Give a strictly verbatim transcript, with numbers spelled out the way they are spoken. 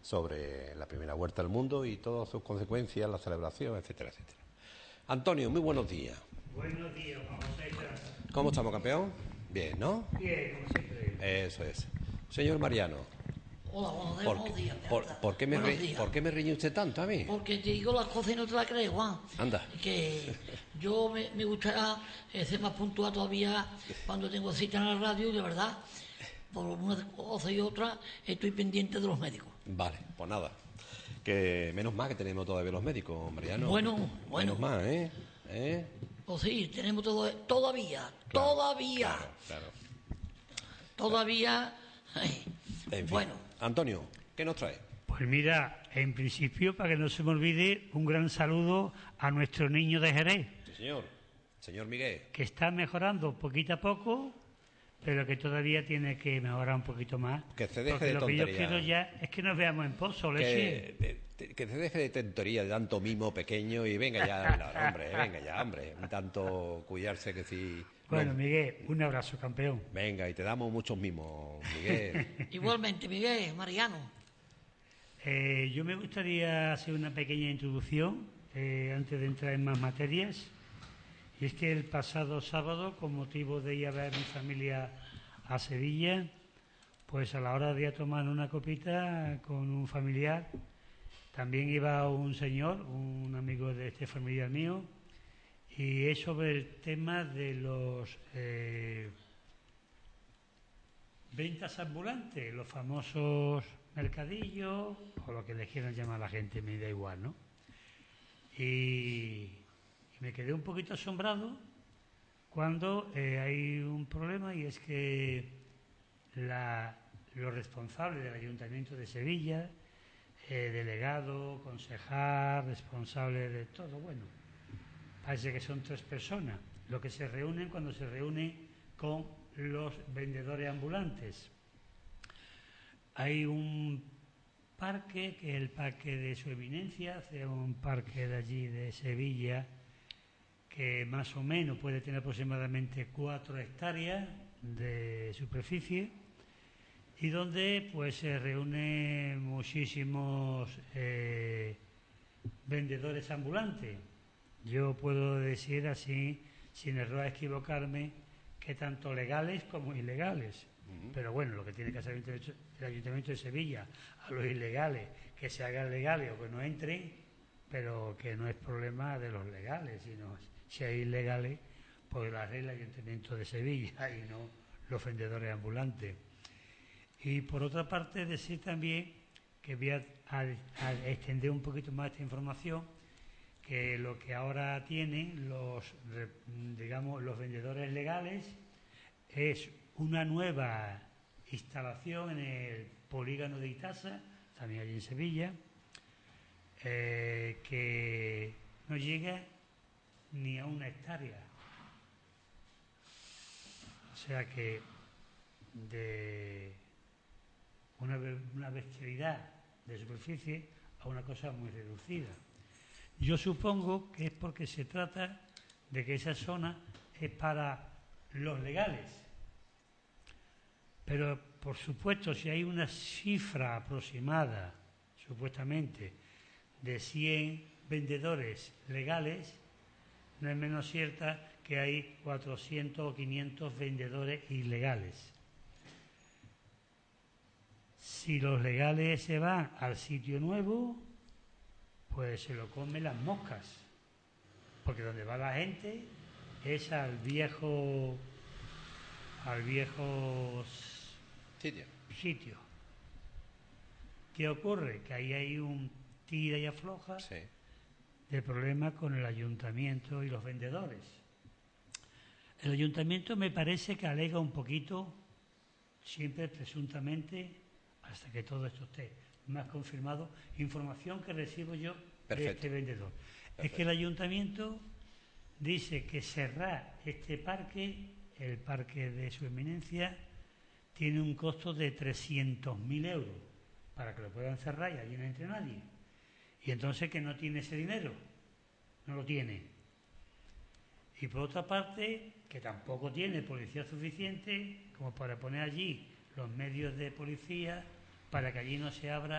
sobre la primera vuelta al mundo y todas sus consecuencias, la celebración, etcétera, etcétera. Antonio, muy buenos días. Buenos días, Juan José. ¿Cómo estamos, campeón? Bien, ¿no? Bien, como siempre. Eso es. Señor Mariano. Hola, buenos días, ¿Por, buenos días. por, ¿por, qué me buenos ri, días. ¿Por qué me riñe usted tanto a mí? Porque te digo las cosas y no te las crees, Juan. Anda. Que yo me, me gustaría ser más puntual todavía cuando tengo cita en la radio y de verdad, por una cosa y otra, estoy pendiente de los médicos. Vale, pues nada. Que menos mal que tenemos todavía los médicos, Mariano. Bueno, bueno. Menos mal, ¿eh? ¿Eh? Pues sí, tenemos todo, todavía, Claro, todavía, Claro, claro. todavía. Ay, En fin. bueno, Antonio, ¿qué nos trae? Pues mira, en principio, para que no se me olvide, un gran saludo a nuestro niño de Jerez, Sí, señor. Señor Miguel. que está mejorando poquito a poco, pero que todavía tiene que mejorar un poquito más. Que se deje porque de lo que yo tontería. quiero ya es que nos veamos en pozo, leche. Que, de- que se deje de tontería de tanto mimo pequeño y venga ya, la- hombre, venga ya, hombre. Un tanto cuidarse que si... Bueno, no- Miguel, un abrazo, campeón. Venga, y te damos muchos mimos, Miguel. igualmente, Miguel, Mariano. Eh, yo me gustaría hacer una pequeña introducción eh, antes de entrar en más materias. Y es que el pasado sábado, con motivo de ir a ver a mi familia a Sevilla, pues a la hora de ir a tomar una copita con un familiar, también iba un señor, un amigo de este familiar mío, y es sobre el tema de los eh, ventas ambulantes, los famosos mercadillos, o lo que les quieran llamar a la gente, me da igual, ¿no? Y, y me quedé un poquito asombrado cuando eh, hay un problema, y es que la, los responsables del Ayuntamiento de Sevilla, eh, delegado, concejal, responsable de todo, bueno, parece que son tres personas lo que se reúnen cuando se reúne con los vendedores ambulantes. Hay un parque, que es el parque de su eminencia, hace un parque de allí de Sevilla, que más o menos puede tener aproximadamente cuatro hectáreas de superficie, y donde pues se reúnen muchísimos eh, vendedores ambulantes. Yo puedo decir así, sin error a equivocarme, que tanto legales como ilegales. Uh-huh. Pero bueno, lo que tiene que hacer el Ayuntamiento de Sevilla a los ilegales, que se hagan legales o que no entren, pero que no es problema de los legales, sino si hay ilegales, pues la regla del Ayuntamiento de Sevilla y no los vendedores ambulantes. Y por otra parte, decir también que voy a, a, a extender un poquito más esta información, que lo que ahora tienen los, digamos, los vendedores legales es una nueva instalación en el polígono de Itasa, también allí en Sevilla, eh, que no llega ni a una hectárea. O sea que de una, una bestialidad de superficie a una cosa muy reducida. Yo supongo que es porque se trata de que esa zona es para los legales. Pero, por supuesto, si hay una cifra aproximada, supuestamente, de cien vendedores legales, no es menos cierta que hay cuatrocientos o quinientos vendedores ilegales. Si los legales se van al sitio nuevo, pues se lo comen las moscas, porque donde va la gente es al viejo al viejo Sitio. sitio. ¿Qué ocurre? Que ahí hay un tira y afloja Sí. de problemas con el ayuntamiento y los vendedores. El ayuntamiento me parece que alega un poquito, siempre presuntamente, hasta que todo esto esté más confirmado, información que recibo yo Perfecto. de este vendedor. Perfecto. Es que el ayuntamiento dice que cerrar este parque, el parque de su eminencia, tiene un costo de trescientos mil euros para que lo puedan cerrar y allí no entre nadie. Y entonces que no tiene ese dinero, no lo tiene. Y por otra parte, que tampoco tiene policía suficiente como para poner allí los medios de policía para que allí no se abra